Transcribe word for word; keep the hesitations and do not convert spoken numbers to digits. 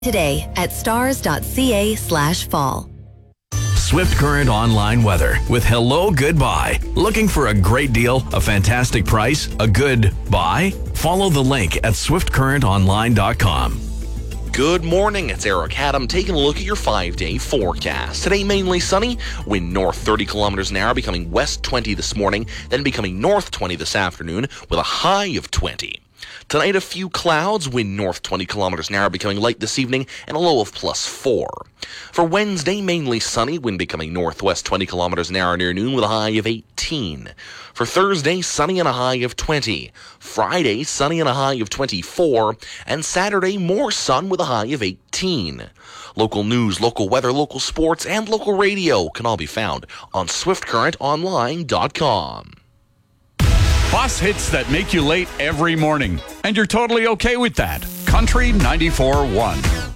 Today at stars.ca slash fall. Swift Current Online weather with Hello Goodbye. Looking for a great deal, a fantastic price, a good buy? Follow the link at swift current online dot com. Good morning, it's Eric Haddam taking a look at your five-day forecast. Today mainly sunny, wind north thirty kilometers an hour, becoming west twenty this morning, then becoming north twenty this afternoon with a high of twenty. Tonight, a few clouds, wind north twenty kilometers an hour, becoming light this evening, and a low of plus four. For Wednesday, mainly sunny, wind becoming northwest twenty kilometers an hour near noon with a high of eighteen. For Thursday, sunny and a high of twenty. Friday, sunny and a high of twenty-four. And Saturday, more sun with a high of eighteen. Local news, local weather, local sports, and local radio can all be found on swift current online dot com. Bus hits that make you late every morning, and you're totally okay with that. Country ninety-four point one.